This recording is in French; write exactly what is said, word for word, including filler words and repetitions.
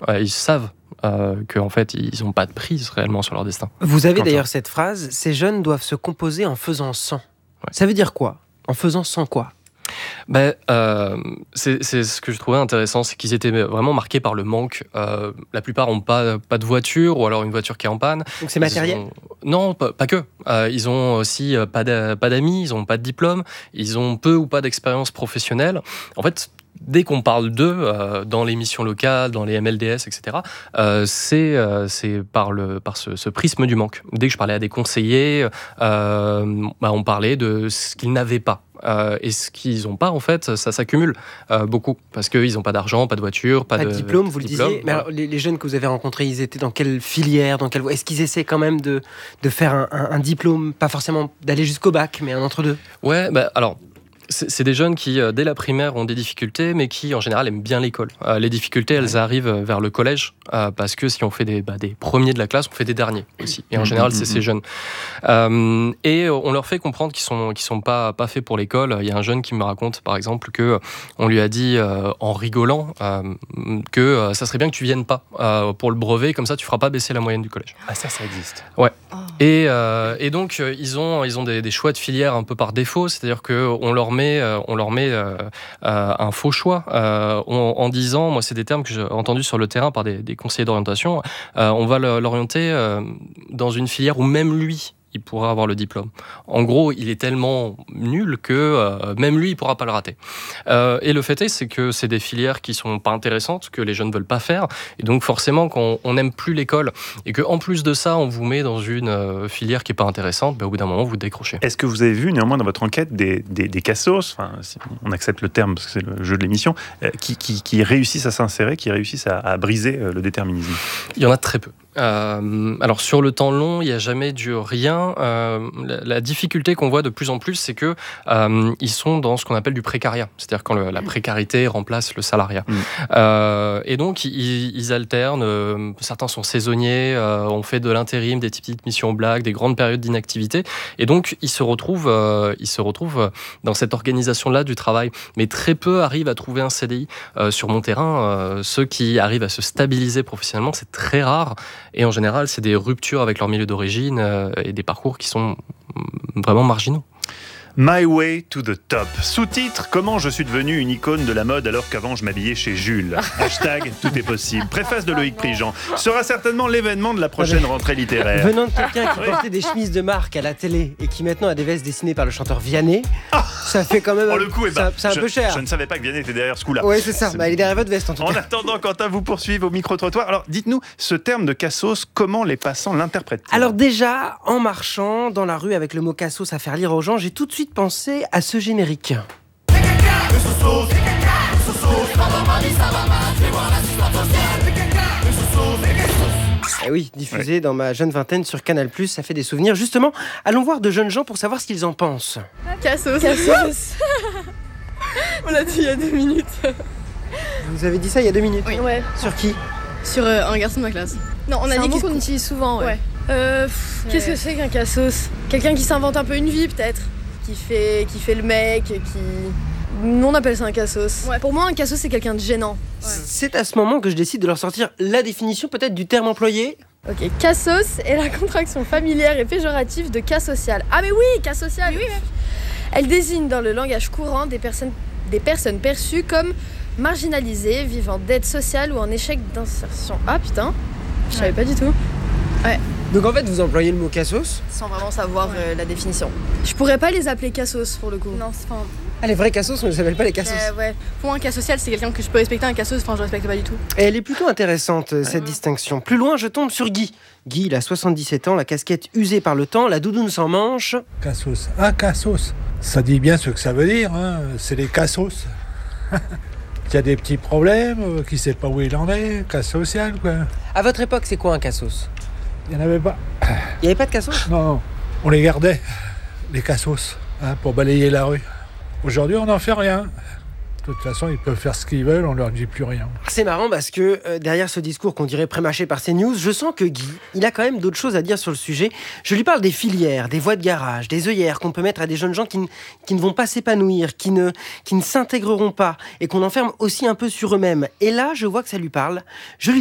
Euh, ils savent euh, qu'en fait, ils n'ont pas de prise réellement sur leur destin. Vous avez Quentin. d'ailleurs cette phrase, ces jeunes doivent se composer en faisant sans. Ouais. Ça veut dire quoi ? En faisant sans quoi ? Ben, euh, c'est, c'est ce que je trouvais intéressant, c'est qu'ils étaient vraiment marqués par le manque. Euh, la plupart n'ont pas, pas de voiture, ou alors une voiture qui est en panne. Donc c'est matériel ? Ont... Non, pas, pas que. Euh, ils ont aussi pas, de, pas d'amis, ils n'ont pas de diplôme, ils ont peu ou pas d'expérience professionnelle. En fait, dès qu'on parle d'eux, euh, dans les missions locales, dans les M L D S, et cetera, euh, c'est, euh, c'est par, le, par ce, ce prisme du manque. Dès que je parlais à des conseillers, euh, bah, on parlait de ce qu'ils n'avaient pas. Euh, et ce qu'ils n'ont pas, en fait, ça s'accumule euh, beaucoup. Parce qu'ils n'ont pas d'argent, pas de voiture, pas, pas de, de diplôme, vous le diplôme, disiez. Mais alors, les, les jeunes que vous avez rencontrés, ils étaient dans quelle filière, dans quelle voie ? Est-ce qu'ils essaient quand même de, de faire un, un, un diplôme, pas forcément d'aller jusqu'au bac, mais un entre-deux ? Ouais, bah, alors... C'est, c'est des jeunes qui, euh, dès la primaire, ont des difficultés, mais qui, en général, aiment bien l'école. Euh, les difficultés, elles arrivent vers le collège, euh, parce que si on fait des, bah, des premiers de la classe, on fait des derniers aussi. Et en général, c'est ces jeunes. Euh, et on leur fait comprendre qu'ils sont, qu'ils sont pas, pas faits pour l'école. Il y a un jeune qui me raconte, par exemple, qu'on lui a dit, euh, en rigolant, euh, que euh, ça serait bien que tu viennes pas euh, pour le brevet, comme ça, tu feras pas baisser la moyenne du collège. Ah, ça, ça existe. Ouais. Oh. Et, euh, et donc, euh, ils ont, ils ont des, des choix de filière un peu par défaut, c'est-à-dire qu'on leur met, euh, on leur met euh, euh, un faux choix euh, en, en disant, moi c'est des termes que j'ai entendus sur le terrain par des, des conseillers d'orientation, euh, on va l'orienter euh, dans une filière où même lui, il pourra avoir le diplôme. En gros, il est tellement nul que euh, même lui, il ne pourra pas le rater. Euh, et le fait est, c'est que c'est des filières qui ne sont pas intéressantes, que les jeunes ne veulent pas faire. Et donc forcément, quand on n'aime plus l'école et qu'en plus de ça, on vous met dans une euh, filière qui n'est pas intéressante, ben, au bout d'un moment, vous décrochez. Est-ce que vous avez vu néanmoins dans votre enquête des, des, des cassos, enfin, si on accepte le terme parce que c'est le jeu de l'émission, euh, qui, qui, qui réussissent à s'insérer, qui réussissent à, à briser euh, le déterminisme ? Il y en a très peu. Euh, alors sur le temps long, il n'y a jamais du rien. Euh, la, la difficulté qu'on voit de plus en plus, c'est que euh, ils sont dans ce qu'on appelle du précariat, c'est-à-dire quand le, la précarité remplace le salariat. Mmh. Euh, et donc ils, ils alternent. Euh, certains sont saisonniers, euh, on fait de l'intérim, des petites missions blagues, des grandes périodes d'inactivité. Et donc ils se retrouvent, euh, ils se retrouvent dans cette organisation-là du travail. Mais très peu arrivent à trouver un C D I. Euh, sur mon terrain, euh, ceux qui arrivent à se stabiliser professionnellement, c'est très rare. Et en général, c'est des ruptures avec leur milieu d'origine euh, et des parcours qui sont vraiment marginaux. My Way to the Top. Sous-titre, comment je suis devenu une icône de la mode alors qu'avant je m'habillais chez Jules. Hashtag tout est possible. Préface de Loïc Prigent. Sera certainement l'événement de la prochaine rentrée littéraire. Venant de quelqu'un qui portait des chemises de marque à la télé et qui maintenant a des vestes dessinées par le chanteur Vianney, ah ça fait quand même oh, le coup, ça, bah, c'est un je, peu cher. Je ne savais pas que Vianney était derrière ce coup-là. Oui, c'est ça. C'est... Bah, il est derrière votre veste en tout en cas. En attendant, Quentin, vous poursuivez au micro-trottoir. Alors, dites-nous, ce terme de cassos, comment les passants l'interprètent-ils ? Alors déjà, en marchant dans la rue avec le mot cassos à faire lire aux gens, j'ai tout de suite pensé à ce générique. Et oui, diffusé ouais. dans ma jeune vingtaine sur Canal plus, ça fait des souvenirs. Justement, allons voir de jeunes gens pour savoir ce qu'ils en pensent. Cassos. Cassos. On l'a dit il y a deux minutes. Vous avez dit ça il y a deux minutes ? Oui. Ouais. Sur qui ? Sur euh, un garçon de ma classe. Non, on a dit qu'on utilise souvent. Ouais. ouais. Euh, pff, ouais. Qu'est-ce que c'est qu'un cassos ? Quelqu'un qui s'invente un peu une vie, peut-être. Qui fait, qui fait le mec, qui... Nous, on appelle ça un cassos. Ouais. Pour moi, un cassos, c'est quelqu'un de gênant. Ouais. C'est à ce moment que je décide de leur sortir la définition, peut-être, du terme employé. Ok, cassos est la contraction familière et péjorative de cas social. Ah mais oui, cas social oui, oui, oui. Elle désigne dans le langage courant des personnes, des personnes perçues comme marginalisées, vivant d'aide sociale ou en échec d'insertion. Ah putain, je savais ouais. pas du tout. Ouais. Donc en fait, vous employez le mot cassos sans vraiment savoir ouais. euh, la définition. Je pourrais pas les appeler cassos pour le coup. Non, c'est pas... Ah, les vrais cassos, mais ne s'appellent pas les cassos. Euh, ouais. Pour moi, un cas social, c'est quelqu'un que je peux respecter. Un cassos, enfin, je respecte pas du tout. Et elle est plutôt intéressante, cette ouais. distinction. Plus loin, je tombe sur Guy. Guy, il a soixante-dix-sept ans, la casquette usée par le temps, la doudoune sans manche. Cassos. Ah, cassos. Ça dit bien ce que ça veut dire, hein. C'est les cassos. Il y a des petits problèmes, qui ne sait pas où il en est, cas social, quoi. À votre époque, c'est quoi un cassos ? Il n'y en avait pas. Il n'y avait pas de cassos ? Non, non. On les gardait, les cassos, hein, pour balayer la rue. Aujourd'hui, on n'en fait rien. De toute façon, ils peuvent faire ce qu'ils veulent, on leur dit plus rien. C'est marrant parce que euh, derrière ce discours qu'on dirait prémâché par CNews, je sens que Guy, il a quand même d'autres choses à dire sur le sujet. Je lui parle des filières, des voies de garage, des œillères qu'on peut mettre à des jeunes gens qui, n- qui ne vont pas s'épanouir, qui ne, qui ne s'intégreront pas et qu'on enferme aussi un peu sur eux-mêmes. Et là, je vois que ça lui parle. Je lui